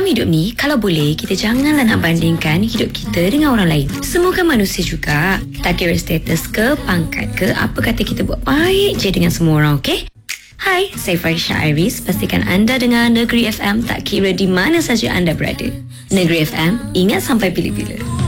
hidup ni, kalau boleh, kita janganlah nak bandingkan hidup kita dengan orang lain. Semoga manusia juga. Tak kira status ke, pangkat ke, apa kata kita buat baik je dengan semua orang, okey? Hai, saya Farisha Iris. Pastikan anda dengar Negeri FM tak kira di mana saja anda berada. Negeri FM, ingat sampai bila-bila.